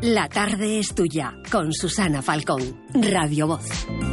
La tarde es tuya, con Susana Falcón, Radio Voz.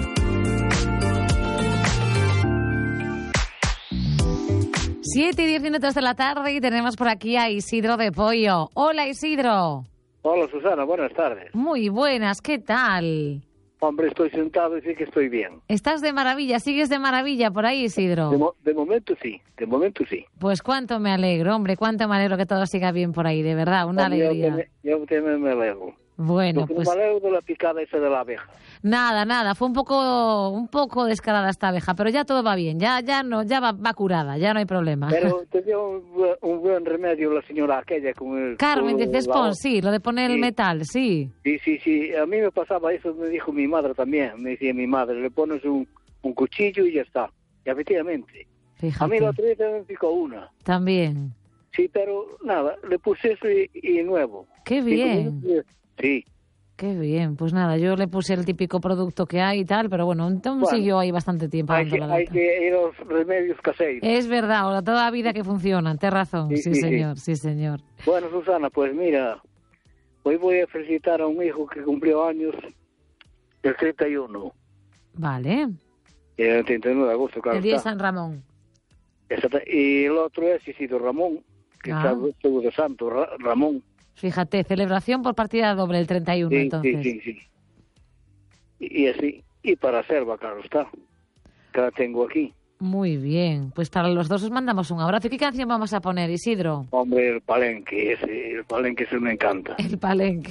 Siete y 10 minutos de la tarde y tenemos por aquí a Isidro de Pollo. Hola, Isidro. Hola, Susana, buenas tardes. Muy buenas, ¿qué tal? Hombre, estoy sentado y sí que estoy bien. ¿Estás de maravilla? ¿Sigues de maravilla por ahí, Isidro? De momento sí. Pues cuánto me alegro, hombre, cuánto me alegro que todo siga bien por ahí, de verdad, una alegría. Yo también me alegro. Bueno, pues... me alegro de la picada esa de la abeja. Nada, fue un poco descarada esta abeja, pero ya todo va bien, ya va curada, ya no hay problema. Pero te dio un buen remedio la señora aquella con el... Carmen de Cespón, sí, lo de poner el metal, sí. Sí, a mí me pasaba eso, me dijo mi madre también, me decía mi madre, le pones un cuchillo y ya está, y efectivamente. Fíjate. A mí la otra vez me picó una. También. Sí, pero nada, le puse eso y nuevo. ¡Qué bien! Sí. Qué bien, pues nada, yo le puse el típico producto que hay y tal, pero bueno, entonces siguió ahí bastante tiempo. Hay que ir a los remedios caseros. Es verdad, ahora toda la vida que funcionan, tienes razón, sí, señor. Bueno, Susana, pues mira, hoy voy a felicitar a un hijo que cumplió años el 31. Vale. El 31 de agosto, claro. El día de San Ramón. Exacto. Y el otro es Isidro Ramón, que está de santo, Ramón. Fíjate, celebración por partida doble el 31, sí, entonces. Sí. Y así, y para Selva, claro está, que la tengo aquí. Muy bien, pues para los dos os mandamos un abrazo. ¿Qué canción vamos a poner, Isidro? Hombre, el palenque ese me encanta. El palenque.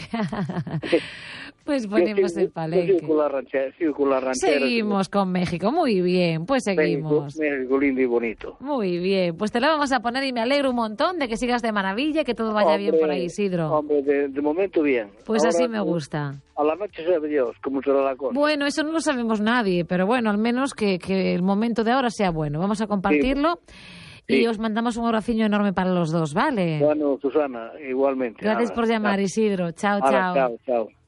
Pues ponemos el palenque. Sigo con la ranchera. Seguimos con México, muy bien, pues seguimos. México lindo y bonito. Muy bien, pues te lo vamos a poner y me alegro un montón de que sigas de maravilla y que todo vaya bien por ahí, Isidro. Hombre, de momento bien. Pues ahora, así me gusta. A la noche sabe Dios cómo será la cosa. Bueno, eso no lo sabemos nadie, pero bueno, al menos que el momento de ahora sea bueno. Vamos a compartirlo. Y os mandamos un abraciño enorme para los dos, ¿vale? Bueno, Susana, igualmente. Gracias por llamar, Isidro. Chao. Chao.